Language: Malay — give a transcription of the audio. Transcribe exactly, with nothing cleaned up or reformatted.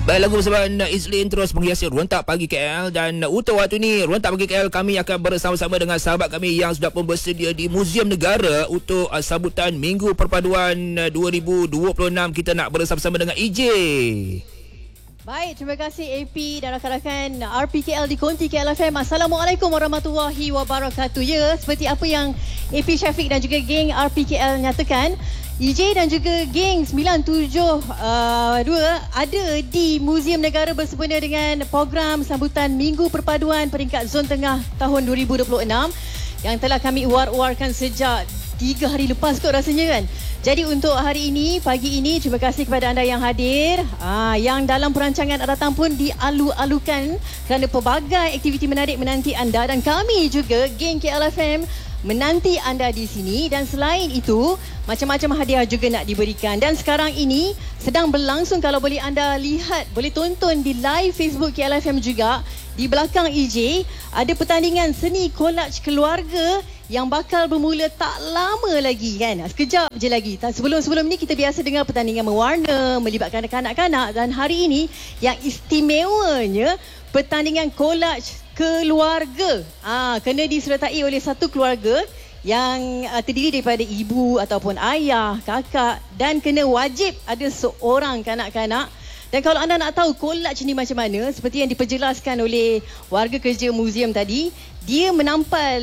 Baik, lagu bersama Izlin terus menghiasi Ruantak Pagi K L. Dan untuk waktu ini Ruantak Pagi K L kami akan bersama-sama dengan sahabat kami yang sudah pun bersedia di Muzium Negara untuk uh, sambutan Minggu Perpaduan uh, dua ribu dua puluh enam. Kita nak bersama-sama dengan E J. Baik, terima kasih A P dan rakan-rakan R P K L di Konti K L F M. Assalamualaikum warahmatullahi wabarakatuh. Ya, seperti apa yang A P Syafiq dan juga geng R P K L nyatakan, E J dan juga geng sembilan tujuh dua ada di Muzium Negara bersempena dengan program sambutan Minggu Perpaduan peringkat Zon Tengah tahun dua ribu dua puluh enam yang telah kami uar-uarkan sejak tiga hari lepas kot rasanya kan. Jadi untuk hari ini, pagi ini, terima kasih kepada anda yang hadir. Ah, yang dalam perancangan datang pun dialu-alukan kerana pelbagai aktiviti menarik menanti anda. Dan kami juga, geng K L F M, menanti anda di sini. Dan selain itu, macam-macam hadiah juga nak diberikan. Dan sekarang ini sedang berlangsung, kalau boleh anda lihat, boleh tonton di live Facebook K L F M juga. Di belakang E J, ada pertandingan seni kolaj keluarga yang bakal bermula tak lama lagi kan. Sekejap je lagi. Sebelum-sebelum ni kita biasa dengar pertandingan mewarna, melibatkan kanak-kanak. Dan hari ini yang istimewanya pertandingan kolaj keluarga. Ah, kena disertai oleh satu keluarga yang uh, terdiri daripada ibu ataupun ayah, kakak, dan kena wajib ada seorang kanak-kanak. Dan kalau anda nak tahu kolaj ni macam mana, seperti yang diperjelaskan oleh warga kerja muzium tadi, dia menampal